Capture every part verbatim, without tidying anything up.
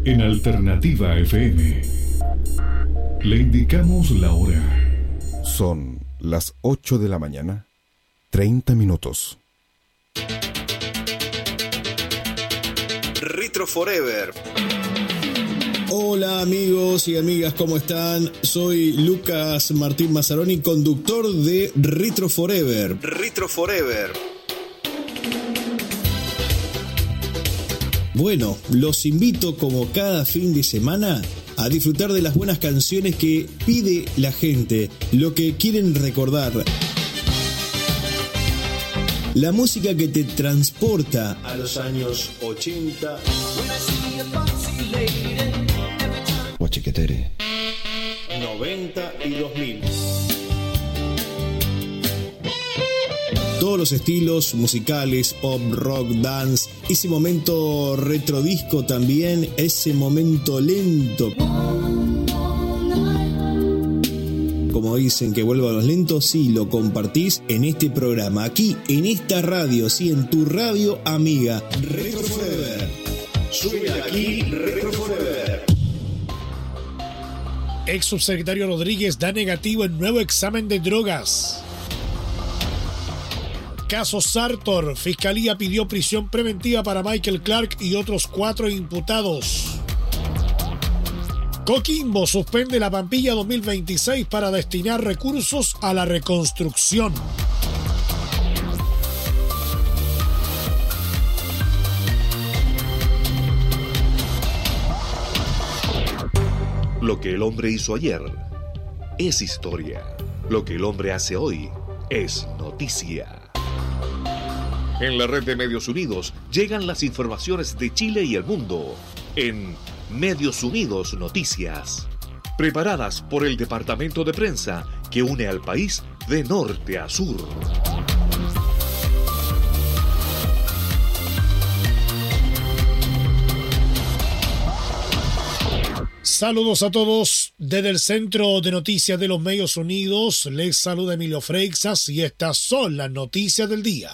En Alternativa F M le indicamos la hora. Son las ocho de la mañana, treinta minutos. Retro Forever. Hola amigos y amigas, ¿cómo están? Soy Lucas Martín Mazzaroni, conductor de Retro Forever. Retro Forever. Bueno, los invito como cada fin de semana a disfrutar de las buenas canciones que pide la gente, lo que quieren recordar. La música que te transporta a los años ochenta, Guachiquetere, noventa y dos mil. Todos los estilos musicales, pop, rock, dance, ese momento retro disco también, ese momento lento. Como dicen que vuelvan los lentos, sí, lo compartís en este programa, aquí, en esta radio, sí, en tu radio amiga, Retro Forever. Sube aquí, Retro Forever. Ex subsecretario Rodríguez da negativo en nuevo examen de drogas. Caso Sartor, Fiscalía pidió prisión preventiva para Michael Clark y otros cuatro imputados. Coquimbo suspende la Pampilla dos mil veintiséis para destinar recursos a la reconstrucción. Lo que el hombre hizo ayer es historia. Lo que el hombre hace hoy es noticia. En la red de Medios Unidos llegan las informaciones de Chile y el mundo en Medios Unidos Noticias, preparadas por el departamento de prensa que une al país de norte a sur. Saludos a todos desde el Centro de Noticias de los Medios Unidos. Les saluda Emilio Freixas y estas son las noticias del día.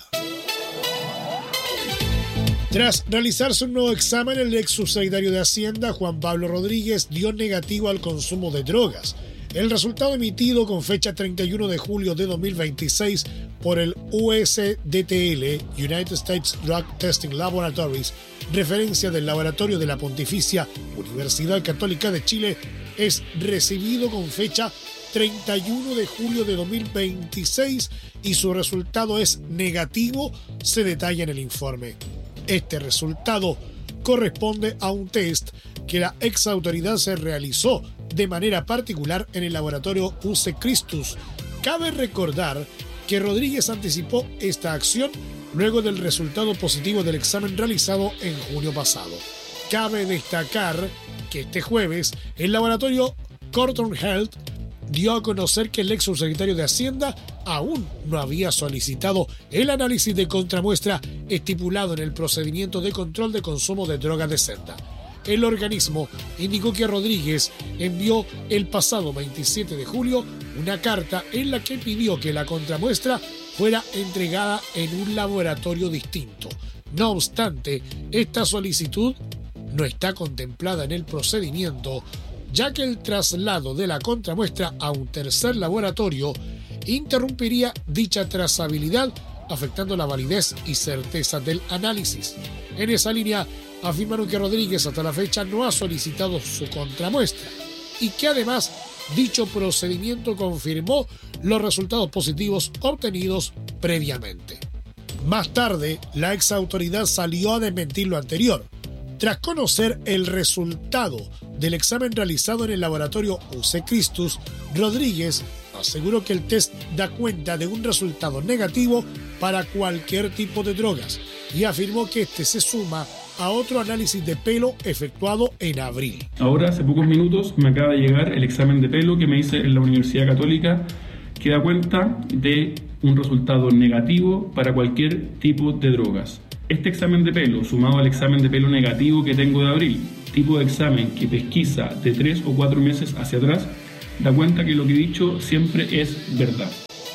Tras realizarse un nuevo examen, el ex subsecretario de Hacienda, Juan Pablo Rodríguez, dio negativo al consumo de drogas. El resultado emitido con fecha treinta y uno de julio de dos mil veintiséis por el U S D T L, United States Drug Testing Laboratories, referencia del laboratorio de la Pontificia Universidad Católica de Chile, es recibido con fecha treinta y uno de julio de dos mil veintiséis y su resultado es negativo, se detalla en el informe. Este resultado corresponde a un test que la ex autoridad se realizó de manera particular en el laboratorio U C Christus. Cabe recordar que Rodríguez anticipó esta acción luego del resultado positivo del examen realizado en junio pasado. Cabe destacar que este jueves el laboratorio Corton Health dio a conocer que el ex subsecretario de Hacienda aún no había solicitado el análisis de contramuestra estipulado en el procedimiento de control de consumo de drogas de Senda. El organismo indicó que Rodríguez envió el pasado veintisiete de julio una carta en la que pidió que la contramuestra fuera entregada en un laboratorio distinto. No obstante, esta solicitud no está contemplada en el procedimiento, ya que el traslado de la contramuestra a un tercer laboratorio interrumpiría dicha trazabilidad, afectando la validez y certeza del análisis. En esa línea, afirmaron que Rodríguez hasta la fecha no ha solicitado su contramuestra y que además dicho procedimiento confirmó los resultados positivos obtenidos previamente. Más tarde, la ex autoridad salió a desmentir lo anterior. Tras conocer el resultado del examen realizado en el laboratorio U C Christus, Rodríguez aseguró que el test da cuenta de un resultado negativo para cualquier tipo de drogas y afirmó que este se suma a otro análisis de pelo efectuado en abril. Ahora, hace pocos minutos, me acaba de llegar el examen de pelo que me hice en la Universidad Católica, que da cuenta de un resultado negativo para cualquier tipo de drogas. Este examen de pelo, sumado al examen de pelo negativo que tengo de abril, tipo de examen que pesquisa de tres o cuatro meses hacia atrás, da cuenta que lo que he dicho siempre es verdad.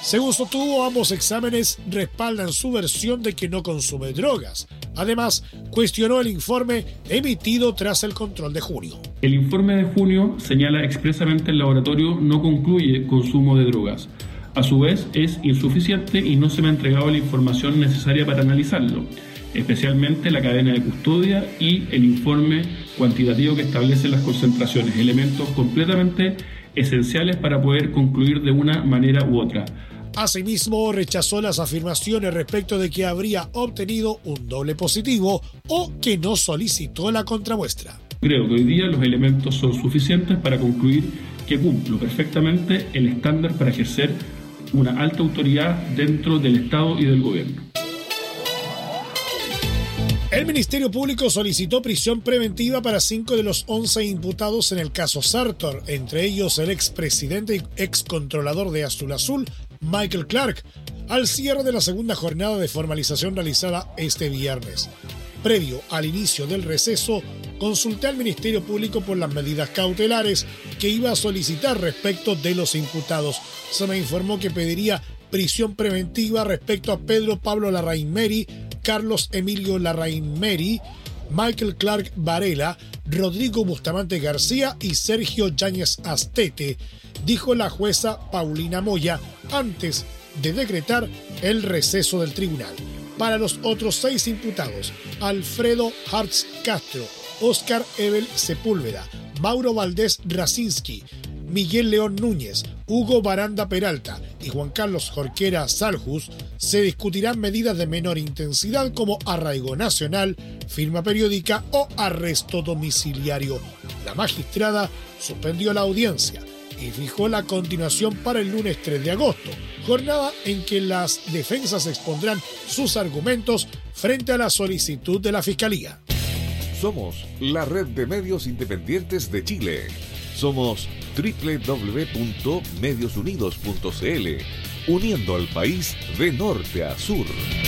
Según sostuvo, ambos exámenes respaldan su versión de que no consume drogas. Además, cuestionó el informe emitido tras el control de junio. El informe de junio señala expresamente el laboratorio no concluye consumo de drogas. A su vez, es insuficiente y no se me ha entregado la información necesaria para analizarlo, especialmente la cadena de custodia y el informe cuantitativo que establece las concentraciones, elementos completamente esenciales para poder concluir de una manera u otra. Asimismo, rechazó las afirmaciones respecto de que habría obtenido un doble positivo o que no solicitó la contramuestra. Creo que hoy día los elementos son suficientes para concluir que cumplo perfectamente el estándar para ejercer una alta autoridad dentro del Estado y del gobierno. El Ministerio Público solicitó prisión preventiva para cinco de los once imputados en el caso Sartor, entre ellos el expresidente y excontrolador de Azul Azul, Michael Clark, al cierre de la segunda jornada de formalización realizada este viernes. Previo al inicio del receso, consulté al Ministerio Público por las medidas cautelares que iba a solicitar respecto de los imputados. Se me informó que pediría prisión preventiva respecto a Pedro Pablo Larraín Meri, Carlos Emilio Larraín Meri, Michael Clark Varela, Rodrigo Bustamante García y Sergio Yáñez Astete, dijo la jueza Paulina Moya antes de decretar el receso del tribunal. Para los otros seis imputados, Alfredo Hartz Castro, Óscar Ebel Sepúlveda, Mauro Valdés Racinski, Miguel León Núñez, Hugo Baranda Peralta y Juan Carlos Jorquera Saljus, se discutirán medidas de menor intensidad como arraigo nacional, firma periódica o arresto domiciliario. La magistrada suspendió la audiencia y fijó la continuación para el lunes tres de agosto, jornada en que las defensas expondrán sus argumentos frente a la solicitud de la Fiscalía. Somos la red de medios independientes de Chile. Somos doble u doble u doble u punto medios unidos punto c l, uniendo al país de norte a sur.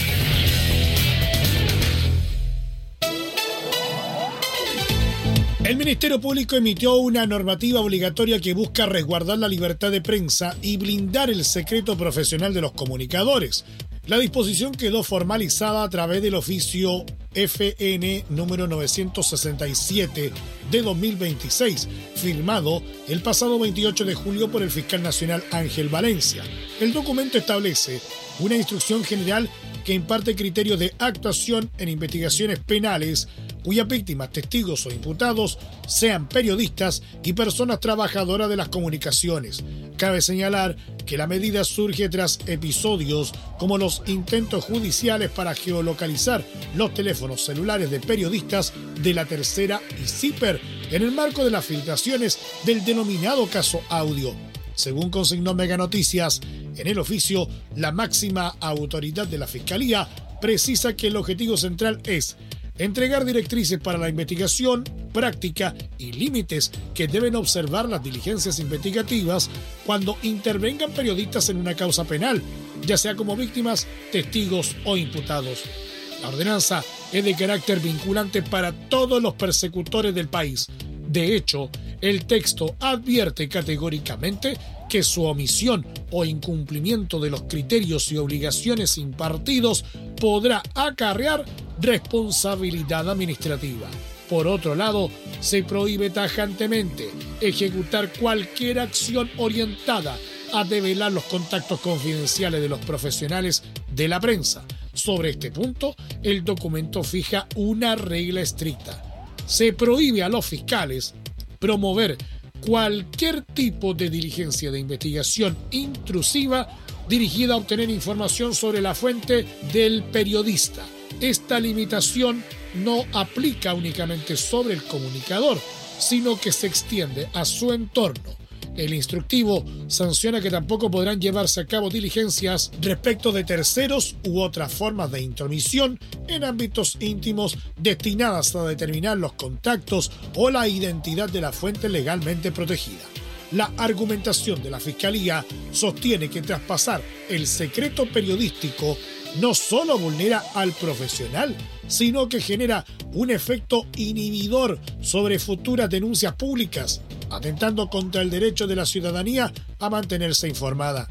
El Ministerio Público emitió una normativa obligatoria que busca resguardar la libertad de prensa y blindar el secreto profesional de los comunicadores. La disposición quedó formalizada a través del oficio F N número novecientos sesenta y siete de dos mil veintiséis, firmado el pasado veintiocho de julio por el fiscal nacional Ángel Valencia. El documento establece una instrucción general que imparte criterios de actuación en investigaciones penales cuyas víctimas, testigos o imputados sean periodistas y personas trabajadoras de las comunicaciones. Cabe señalar que la medida surge tras episodios como los intentos judiciales para geolocalizar los teléfonos celulares de periodistas de La Tercera y CIPER en el marco de las filtraciones del denominado caso Audio. Según consignó Mega Noticias, en el oficio, la máxima autoridad de la Fiscalía precisa que el objetivo central es entregar directrices para la investigación, práctica y límites que deben observar las diligencias investigativas cuando intervengan periodistas en una causa penal, ya sea como víctimas, testigos o imputados. La ordenanza es de carácter vinculante para todos los persecutores del país. De hecho, el texto advierte categóricamente que su omisión o incumplimiento de los criterios y obligaciones impartidos podrá acarrear responsabilidad administrativa. Por otro lado, se prohíbe tajantemente ejecutar cualquier acción orientada a develar los contactos confidenciales de los profesionales de la prensa. Sobre este punto, el documento fija una regla estricta. Se prohíbe a los fiscales promover cualquier tipo de diligencia de investigación intrusiva dirigida a obtener información sobre la fuente del periodista. Esta limitación no aplica únicamente sobre el comunicador, sino que se extiende a su entorno. El instructivo sanciona que tampoco podrán llevarse a cabo diligencias respecto de terceros u otras formas de intromisión en ámbitos íntimos destinadas a determinar los contactos o la identidad de la fuente legalmente protegida. La argumentación de la Fiscalía sostiene que traspasar el secreto periodístico no solo vulnera al profesional, sino que genera un efecto inhibidor sobre futuras denuncias públicas, atentando contra el derecho de la ciudadanía a mantenerse informada.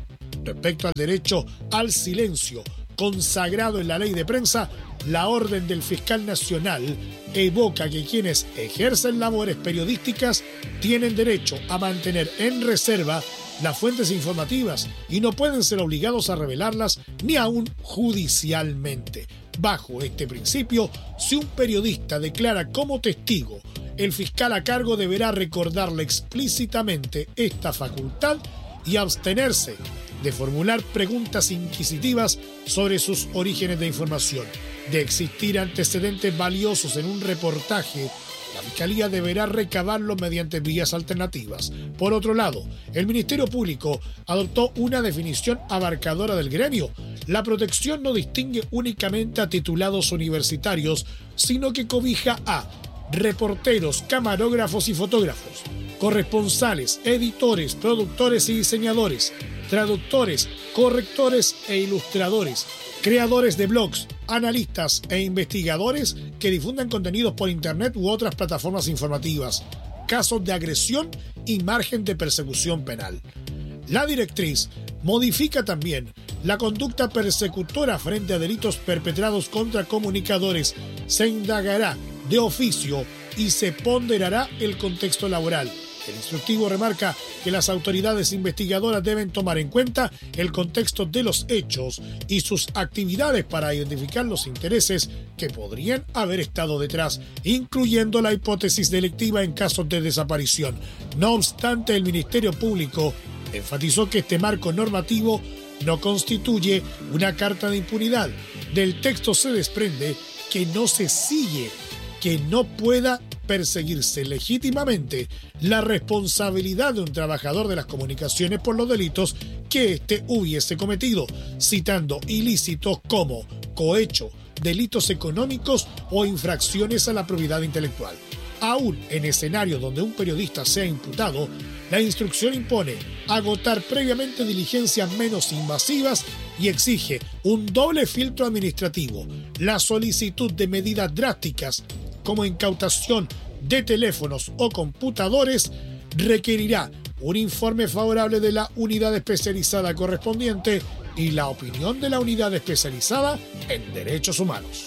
Respecto al derecho al silencio consagrado en la ley de prensa, la orden del fiscal nacional evoca que quienes ejercen labores periodísticas tienen derecho a mantener en reserva las fuentes informativas y no pueden ser obligados a revelarlas ni aún judicialmente. Bajo este principio, si un periodista declara como testigo, el fiscal a cargo deberá recordarle explícitamente esta facultad y abstenerse de formular preguntas inquisitivas sobre sus orígenes de información. De existir antecedentes valiosos en un reportaje, la Fiscalía deberá recabarlos mediante vías alternativas. Por otro lado, el Ministerio Público adoptó una definición abarcadora del gremio. La protección no distingue únicamente a titulados universitarios, sino que cobija a reporteros, camarógrafos y fotógrafos, corresponsales, editores, productores y diseñadores, traductores, correctores e ilustradores, creadores de blogs, analistas e investigadores que difundan contenidos por internet u otras plataformas informativas, casos de agresión y margen de persecución penal. La directriz modifica también la conducta persecutora frente a delitos perpetrados contra comunicadores. Se indagará de oficio y se ponderará el contexto laboral. El instructivo remarca que las autoridades investigadoras deben tomar en cuenta el contexto de los hechos y sus actividades para identificar los intereses que podrían haber estado detrás, incluyendo la hipótesis delictiva en casos de desaparición. No obstante, el Ministerio Público enfatizó que este marco normativo no constituye una carta de impunidad. Del texto se desprende que no se sigue, que no pueda perseguirse legítimamente la responsabilidad de un trabajador de las comunicaciones por los delitos que éste hubiese cometido, citando ilícitos como cohecho, delitos económicos o infracciones a la propiedad intelectual. Aún en escenarios donde un periodista sea imputado, la instrucción impone agotar previamente diligencias menos invasivas y exige un doble filtro administrativo, la solicitud de medidas drásticas como incautación de teléfonos o computadores, requerirá un informe favorable de la unidad especializada correspondiente y la opinión de la unidad especializada en derechos humanos.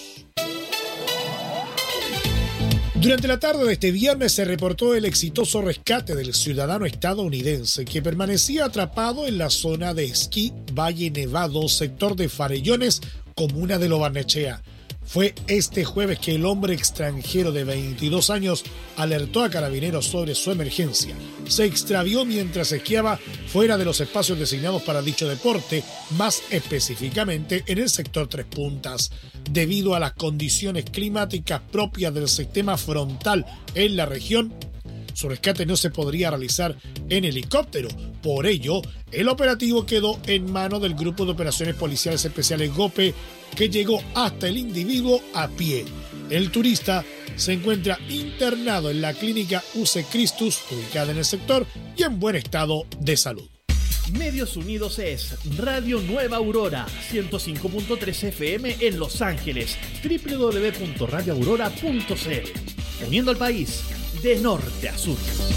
Durante la tarde de este viernes se reportó el exitoso rescate del ciudadano estadounidense que permanecía atrapado en la zona de esquí Valle Nevado, sector de Farellones, comuna de Lo Barnechea. Fue este jueves que el hombre extranjero de veintidós años alertó a carabineros sobre su emergencia. Se extravió mientras esquiaba fuera de los espacios designados para dicho deporte, más específicamente en el sector Tres Puntas. Debido a las condiciones climáticas propias del sistema frontal en la región, su rescate no se podría realizar en helicóptero. Por ello, el operativo quedó en manos del Grupo de Operaciones Policiales Especiales GOPE, que llegó hasta el individuo a pie. El turista se encuentra internado en la clínica U C Christus, ubicada en el sector, y en buen estado de salud. Medios Unidos es Radio Nueva Aurora, ciento cinco punto tres F M en Los Ángeles, doble u doble u doble u punto radio aurora punto c l, uniendo al país de norte a sur.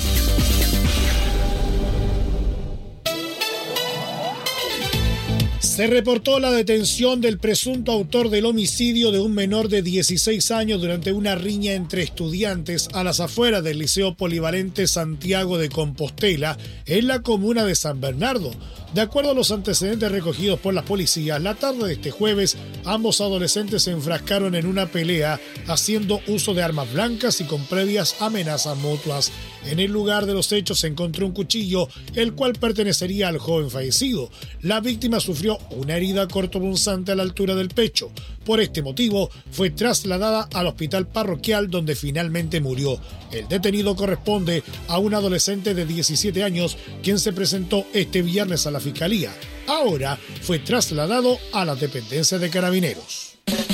Se reportó la detención del presunto autor del homicidio de un menor de dieciséis años durante una riña entre estudiantes a las afueras del Liceo Polivalente Santiago de Compostela, en la comuna de San Bernardo. De acuerdo a los antecedentes recogidos por las policías, la tarde de este jueves, ambos adolescentes se enfrascaron en una pelea haciendo uso de armas blancas y con previas amenazas mutuas. En el lugar de los hechos se encontró un cuchillo, el cual pertenecería al joven fallecido. La víctima sufrió una herida cortopunzante a la altura del pecho. Por este motivo, fue trasladada al hospital parroquial, donde finalmente murió. El detenido corresponde a un adolescente de diecisiete años, quien se presentó este viernes a la Fiscalía. Ahora fue trasladado a las dependencias de Carabineros.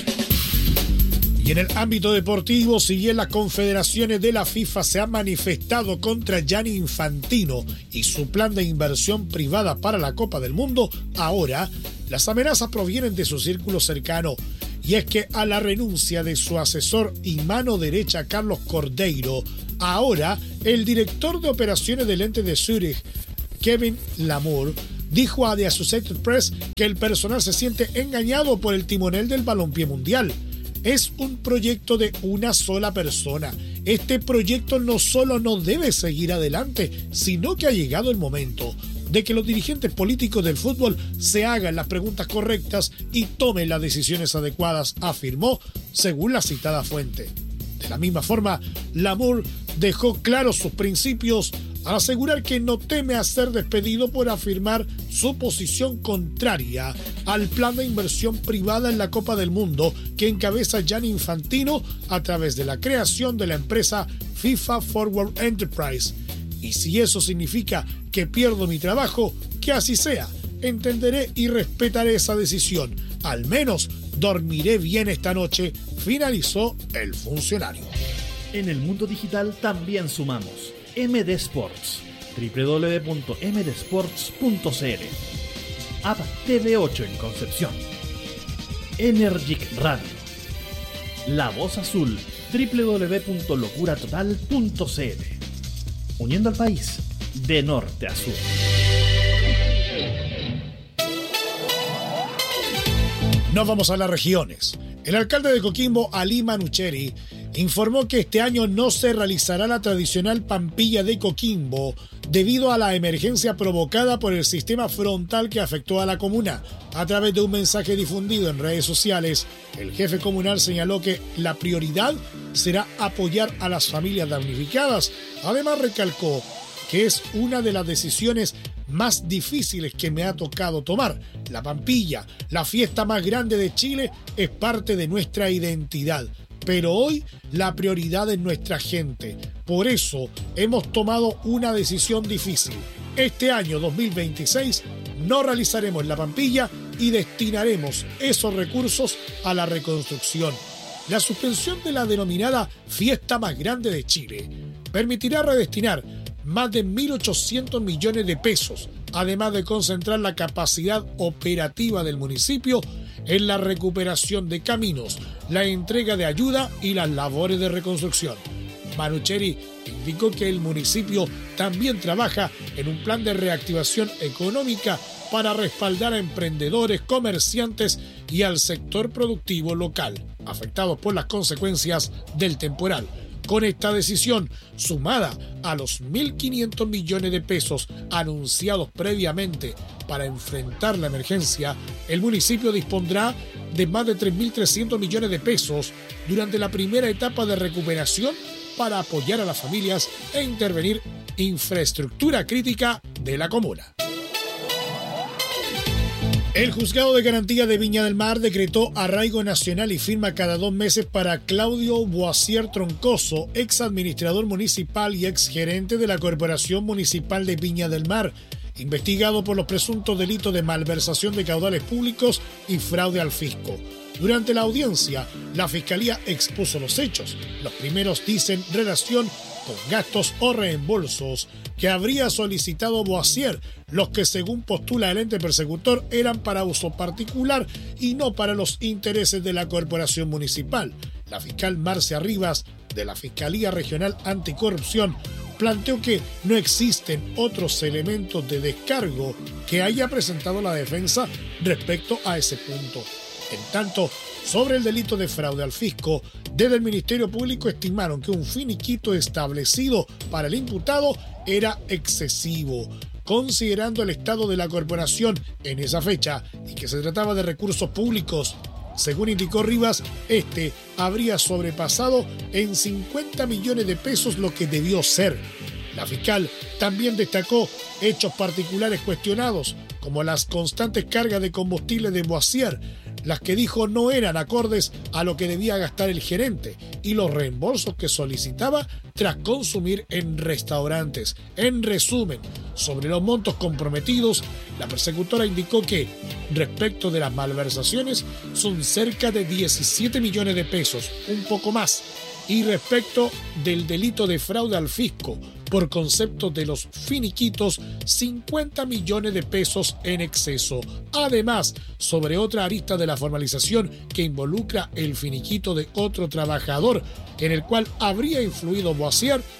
Y en el ámbito deportivo, si bien las confederaciones de la FIFA se han manifestado contra Gianni Infantino y su plan de inversión privada para la Copa del Mundo, ahora las amenazas provienen de su círculo cercano. Y es que a la renuncia de su asesor y mano derecha Carlos Cordeiro, ahora el director de operaciones del ente de Zurich, Kevin Lamour, dijo a The Associated Press que el personal se siente engañado por el timonel del balompié mundial. Es un proyecto de una sola persona. Este proyecto no solo no debe seguir adelante, sino que ha llegado el momento de que los dirigentes políticos del fútbol se hagan las preguntas correctas y tomen las decisiones adecuadas, afirmó, según la citada fuente. De la misma forma, Lamour dejó claros sus principios al asegurar que no teme a ser despedido por afirmar su posición contraria al plan de inversión privada en la Copa del Mundo que encabeza Gianni Infantino a través de la creación de la empresa FIFA Forward Enterprise. Y si eso significa que pierdo mi trabajo, que así sea. Entenderé y respetaré esa decisión. Al menos dormiré bien esta noche, finalizó el funcionario. En el mundo digital también sumamos M D Sports, doble u doble u doble u punto m d sports punto c l, App T V ocho en Concepción, Energic Radio, La Voz Azul, doble u doble u doble u punto locura total punto c l, uniendo al país de norte a sur. Nos vamos a las regiones. El alcalde de Coquimbo, Ali Manucheri, informó que este año no se realizará la tradicional Pampilla de Coquimbo debido a la emergencia provocada por el sistema frontal que afectó a la comuna. A través de un mensaje difundido en redes sociales, el jefe comunal señaló que la prioridad será apoyar a las familias damnificadas. Además, recalcó que es una de las decisiones más difíciles que me ha tocado tomar. La Pampilla, la fiesta más grande de Chile, es parte de nuestra identidad. Pero hoy la prioridad es nuestra gente. Por eso hemos tomado una decisión difícil. Este año dos mil veintiséis no realizaremos la Pampilla y destinaremos esos recursos a la reconstrucción. La suspensión de la denominada fiesta más grande de Chile permitirá redestinar más de mil ochocientos millones de pesos, además de concentrar la capacidad operativa del municipio en la recuperación de caminos, la entrega de ayuda y las labores de reconstrucción. Manucheri indicó que el municipio también trabaja en un plan de reactivación económica para respaldar a emprendedores, comerciantes y al sector productivo local, afectados por las consecuencias del temporal. Con esta decisión, sumada a los mil quinientos millones de pesos anunciados previamente para enfrentar la emergencia, el municipio dispondrá de más de tres mil trescientos millones de pesos durante la primera etapa de recuperación para apoyar a las familias e intervenir infraestructura crítica de la comuna. El Juzgado de Garantía de Viña del Mar decretó arraigo nacional y firma cada dos meses para Claudio Boissier Troncoso, ex administrador municipal y ex gerente de la Corporación Municipal de Viña del Mar, investigado por los presuntos delitos de malversación de caudales públicos y fraude al fisco. Durante la audiencia, la Fiscalía expuso los hechos. Los primeros dicen relación con gastos o reembolsos que habría solicitado Boissier, los que según postula el ente persecutor eran para uso particular y no para los intereses de la corporación municipal. La fiscal Marcia Rivas, de la Fiscalía Regional Anticorrupción, planteó que no existen otros elementos de descargo que haya presentado la defensa respecto a ese punto. En tanto, sobre el delito de fraude al fisco, desde el Ministerio Público estimaron que un finiquito establecido para el imputado era excesivo, considerando el estado de la corporación en esa fecha y que se trataba de recursos públicos. Según indicó Rivas, este habría sobrepasado en cincuenta millones de pesos lo que debió ser. La fiscal también destacó hechos particulares cuestionados, como las constantes cargas de combustible de Boissier, las que dijo no eran acordes a lo que debía gastar el gerente, y los reembolsos que solicitaba tras consumir en restaurantes. En resumen, sobre los montos comprometidos, la persecutora indicó que, respecto de las malversaciones, son cerca de diecisiete millones de pesos, un poco más, y respecto del delito de fraude al fisco, por concepto de los finiquitos, cincuenta millones de pesos en exceso. Además, sobre otra arista de la formalización que involucra el finiquito de otro trabajador, en el cual habría influido Boissier,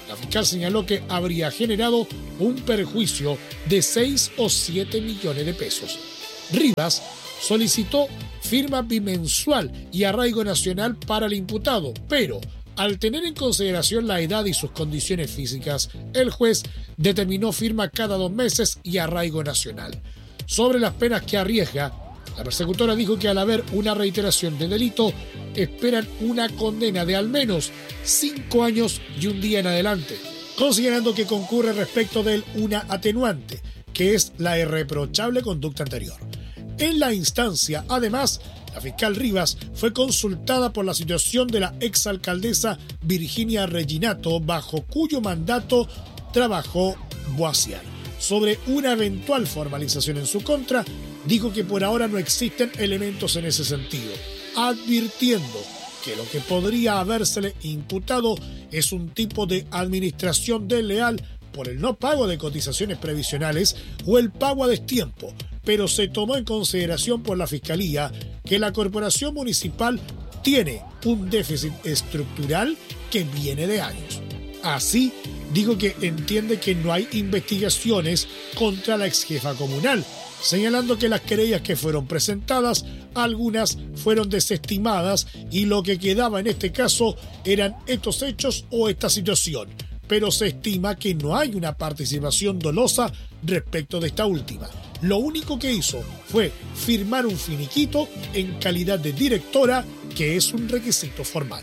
La fiscal señaló que habría generado un perjuicio de seis o siete millones de pesos. Rivas solicitó firma bimensual y arraigo nacional para el imputado, pero al tener en consideración la edad y sus condiciones físicas, el juez determinó firma cada dos meses y arraigo nacional. Sobre las penas que arriesga, la persecutora dijo que al haber una reiteración de delito, esperan una condena de al menos cinco años y un día en adelante, considerando que concurre respecto de él una atenuante, que es la irreprochable conducta anterior. En la instancia, además, la fiscal Rivas fue consultada por la situación de la exalcaldesa Virginia Reginato, bajo cuyo mandato trabajó Boisier. Sobre una eventual formalización en su contra, dijo que por ahora no existen elementos en ese sentido, advirtiendo que lo que podría habérsele imputado es un tipo de administración desleal por el no pago de cotizaciones previsionales o el pago a destiempo, pero se tomó en consideración por la Fiscalía que la Corporación Municipal tiene un déficit estructural que viene de años. Así, dijo que entiende que no hay investigaciones contra la exjefa comunal, señalando que las querellas que fueron presentadas, algunas fueron desestimadas y lo que quedaba en este caso eran estos hechos o esta situación, pero se estima que no hay una participación dolosa respecto de esta última. Lo único que hizo fue firmar un finiquito en calidad de directora, que es un requisito formal.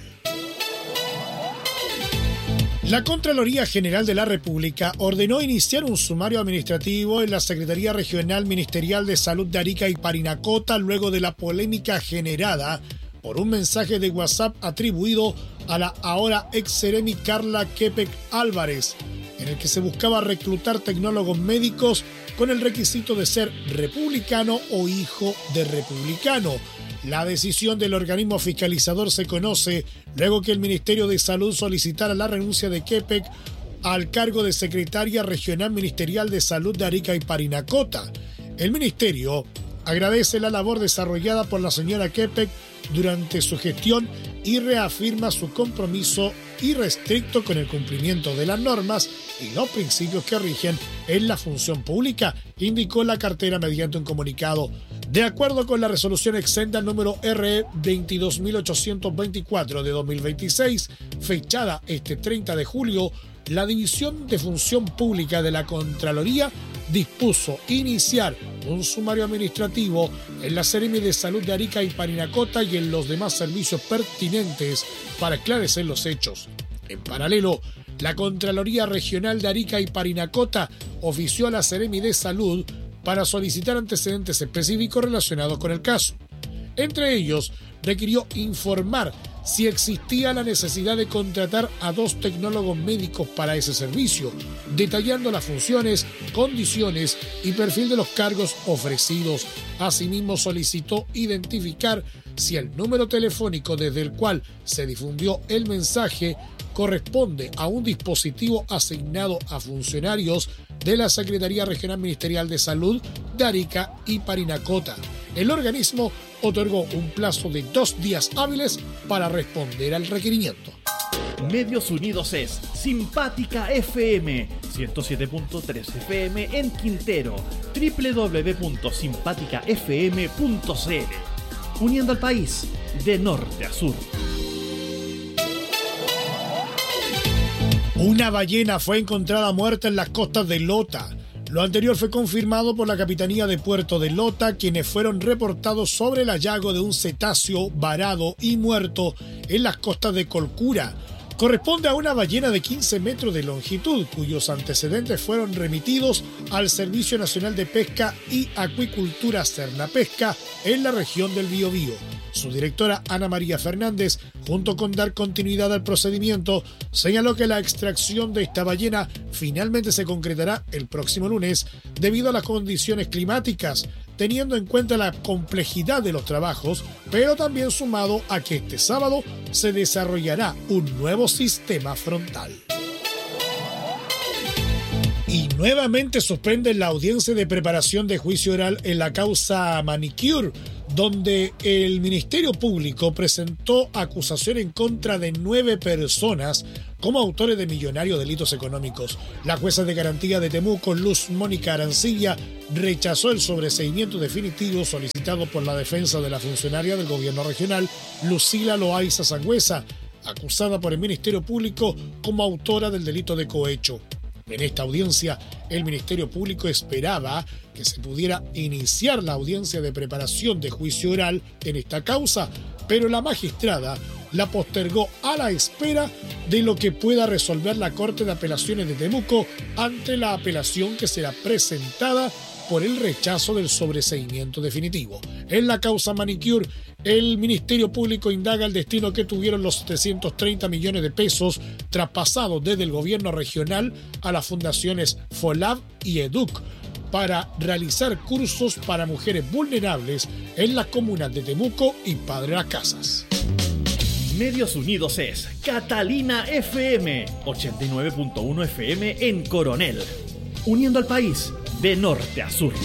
La Contraloría General de la República ordenó iniciar un sumario administrativo en la Secretaría Regional Ministerial de Salud de Arica y Parinacota luego de la polémica generada por un mensaje de WhatsApp atribuido a la ahora ex Seremi Carla Quepec Álvarez, en el que se buscaba reclutar tecnólogos médicos con el requisito de ser republicano o hijo de republicano. La decisión del organismo fiscalizador se conoce luego que el Ministerio de Salud solicitara la renuncia de Quepec al cargo de secretaria regional ministerial de Salud de Arica y Parinacota. El ministerio agradece la labor desarrollada por la señora Quepec durante su gestión y reafirma su compromiso irrestricto con el cumplimiento de las normas y los principios que rigen en la función pública, indicó la cartera mediante un comunicado. De acuerdo con la resolución exenta número R E veintidós mil ochocientos veinticuatro de dos mil veintiséis, fechada este treinta de julio, la División de Función Pública de la Contraloría dispuso iniciar un sumario administrativo en la Seremi de Salud de Arica y Parinacota y en los demás servicios pertinentes para esclarecer los hechos. En paralelo, la Contraloría Regional de Arica y Parinacota ofició a la Seremi de Salud para solicitar antecedentes específicos relacionados con el caso. Entre ellos, requirió informar si existía la necesidad de contratar a dos tecnólogos médicos para ese servicio, detallando las funciones, condiciones y perfil de los cargos ofrecidos. Asimismo, solicitó identificar si el número telefónico desde el cual se difundió el mensaje corresponde a un dispositivo asignado a funcionarios de la Secretaría Regional Ministerial de Salud de Arica y Parinacota. El organismo otorgó un plazo de dos días hábiles para responder al requerimiento. Medios Unidos es Simpática F M, ciento siete punto tres F M en Quintero, doble u doble u doble u punto simpática f m punto c l, uniendo al país de norte a sur. Una ballena fue encontrada muerta en las costas de Lota. Lo anterior fue confirmado por la Capitanía de Puerto de Lota, quienes fueron reportados sobre el hallazgo de un cetáceo varado y muerto en las costas de Colcura. Corresponde a una ballena de quince metros de longitud, cuyos antecedentes fueron remitidos al Servicio Nacional de Pesca y Acuicultura Cernapesca en la región del Biobío. Su directora, Ana María Fernández, junto con dar continuidad al procedimiento, señaló que la extracción de esta ballena finalmente se concretará el próximo lunes debido a las condiciones climáticas, teniendo en cuenta la complejidad de los trabajos, pero también sumado a que este sábado se desarrollará un nuevo sistema frontal. Y nuevamente suspenden la audiencia de preparación de juicio oral en la causa Manicure, donde el Ministerio Público presentó acusación en contra de nueve personas como autores de millonarios delitos económicos. La jueza de garantía de Temuco, Luz Mónica Arancilla, rechazó el sobreseimiento definitivo solicitado por la defensa de la funcionaria del gobierno regional, Lucila Loaiza Sangüesa, acusada por el Ministerio Público como autora del delito de cohecho. En esta audiencia, el Ministerio Público esperaba que se pudiera iniciar la audiencia de preparación de juicio oral en esta causa, pero la magistrada la postergó a la espera de lo que pueda resolver la Corte de Apelaciones de Temuco ante la apelación que será presentada por el rechazo del sobreseimiento definitivo. En la causa Manicure, el Ministerio Público indaga el destino que tuvieron los setecientos treinta millones de pesos traspasados desde el gobierno regional a las fundaciones FOLAV y EDUC para realizar cursos para mujeres vulnerables en las comunas de Temuco y Padre Las Casas. Medios Unidos es Catalina F M, ochenta y nueve punto uno F M en Coronel, uniendo al país de norte a sur.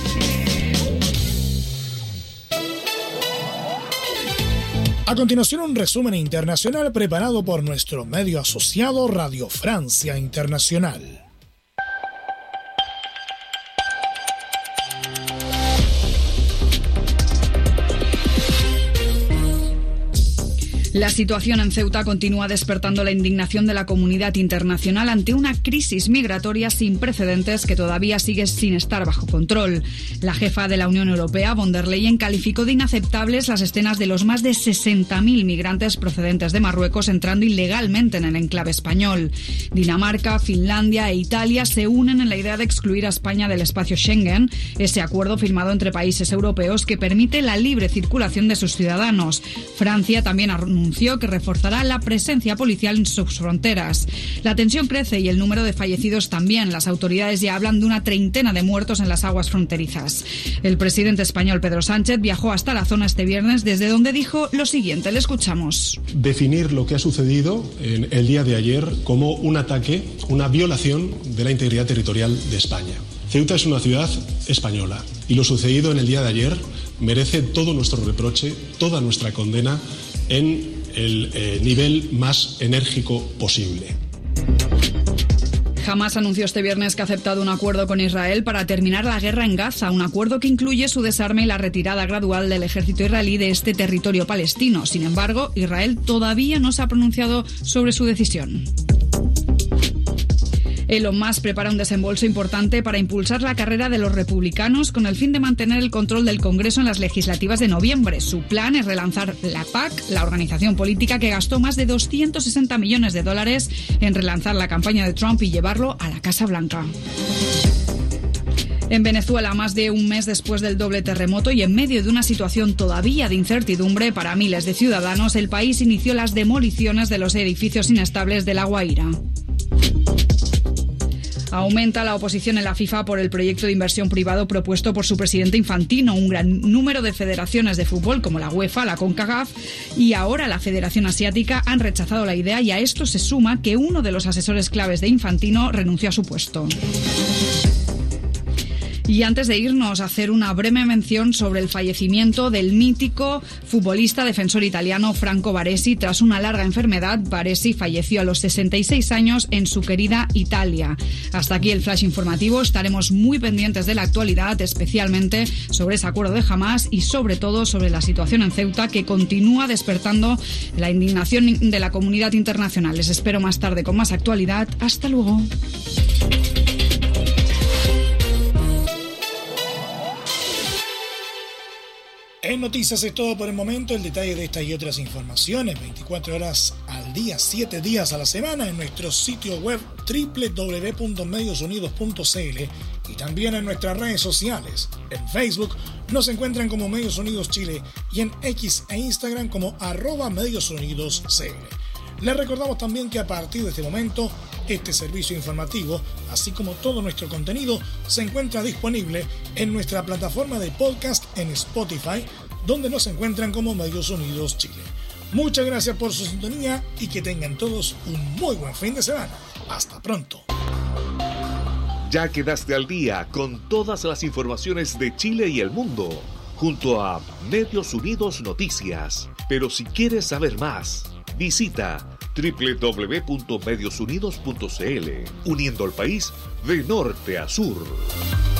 A continuación, un resumen internacional preparado por nuestro medio asociado Radio Francia Internacional. La situación en Ceuta continúa despertando la indignación de la comunidad internacional ante una crisis migratoria sin precedentes que todavía sigue sin estar bajo control. La jefa de la Unión Europea, von der Leyen, calificó de inaceptables las escenas de los más de sesenta mil migrantes procedentes de Marruecos entrando ilegalmente en el enclave español. Dinamarca, Finlandia e Italia se unen en la idea de excluir a España del espacio Schengen, ese acuerdo firmado entre países europeos que permite la libre circulación de sus ciudadanos. Francia también ha anunció que reforzará la presencia policial en sus fronteras. La tensión crece y el número de fallecidos también. Las autoridades ya hablan de una treintena de muertos en las aguas fronterizas. El presidente español Pedro Sánchez viajó hasta la zona este viernes, desde donde dijo lo siguiente. Le escuchamos. Definir lo que ha sucedido en el día de ayer como un ataque, una violación de la integridad territorial de España. Ceuta es una ciudad española y lo sucedido en el día de ayer merece todo nuestro reproche, toda nuestra condena en el eh, nivel más enérgico posible. Hamás anunció este viernes que ha aceptado un acuerdo con Israel para terminar la guerra en Gaza, un acuerdo que incluye su desarme y la retirada gradual del ejército israelí de este territorio palestino. Sin embargo, Israel todavía no se ha pronunciado sobre su decisión. Elon Musk prepara un desembolso importante para impulsar la carrera de los republicanos con el fin de mantener el control del Congreso en las legislativas de noviembre. Su plan es relanzar la P A C, la organización política que gastó más de doscientos sesenta millones de dólares en relanzar la campaña de Trump y llevarlo a la Casa Blanca. En Venezuela, más de un mes después del doble terremoto y en medio de una situación todavía de incertidumbre para miles de ciudadanos, el país inició las demoliciones de los edificios inestables de La Guaira. Aumenta la oposición en la FIFA por el proyecto de inversión privado propuesto por su presidente Infantino. Un gran número de federaciones de fútbol como la UEFA, la CONCACAF y ahora la Federación Asiática han rechazado la idea, y a esto se suma que uno de los asesores claves de Infantino renunció a su puesto. Y antes de irnos, a hacer una breve mención sobre el fallecimiento del mítico futbolista defensor italiano Franco Baresi. Tras una larga enfermedad, Baresi falleció a los sesenta y seis años en su querida Italia. Hasta aquí el flash informativo. Estaremos muy pendientes de la actualidad, especialmente sobre ese acuerdo de Hamás y sobre todo sobre la situación en Ceuta, que continúa despertando la indignación de la comunidad internacional. Les espero más tarde con más actualidad. Hasta luego. En Noticias es todo por el momento. El detalle de estas y otras informaciones veinticuatro horas al día, siete días a la semana en nuestro sitio web doble u doble u doble u punto medios unidos punto c l y también en nuestras redes sociales. En Facebook nos encuentran como Medios Unidos Chile y en X e Instagram como arroba Medios Unidos C L. Les recordamos también que a partir de este momento este servicio informativo, así como todo nuestro contenido, se encuentra disponible en nuestra plataforma de podcast en Spotify, donde nos encuentran como Medios Unidos Chile. Muchas gracias por su sintonía y que tengan todos un muy buen fin de semana. Hasta pronto. Ya quedaste al día con todas las informaciones de Chile y el mundo. junto a Medios Unidos Noticias. Pero si quieres saber más, visita doble u doble u doble u punto medios unidos punto c l, uniendo al país de norte a sur.